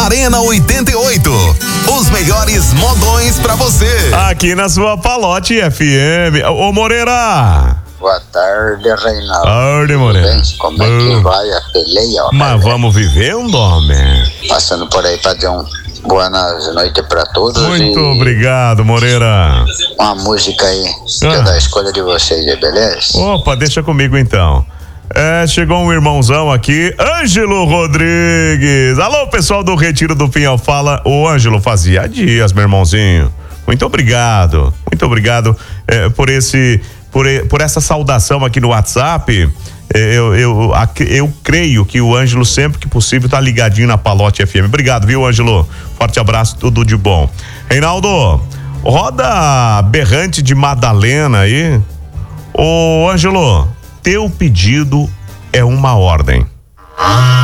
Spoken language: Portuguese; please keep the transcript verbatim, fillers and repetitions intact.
Arena oitenta e oito. Os melhores modões pra você. Aqui na sua Palote F M. Ô Moreira. Boa tarde, Reinaldo. Tarde, Moreira. Bem? Como é que vai a peleia? Ó, Mas vamos vivendo, homem. Passando por aí pra dar um boa noite pra todos. Muito e obrigado, Moreira. uma música aí, que Ah. é da escolha de vocês, beleza? Opa, deixa comigo então. É, chegou um irmãozão aqui, Ângelo Rodrigues. Alô, pessoal do Retiro do Pinhal. Fala, ô Ângelo, fazia dias, meu irmãozinho. Muito obrigado, muito obrigado é, por esse, por, por essa saudação aqui no WhatsApp. É, eu, eu, eu creio que o Ângelo, sempre que possível, tá ligadinho na Palote F M. Obrigado, viu, Ângelo? Forte abraço, tudo de bom. Reinaldo, roda Berrante de Madalena aí. Ô, Ângelo, teu pedido é uma ordem.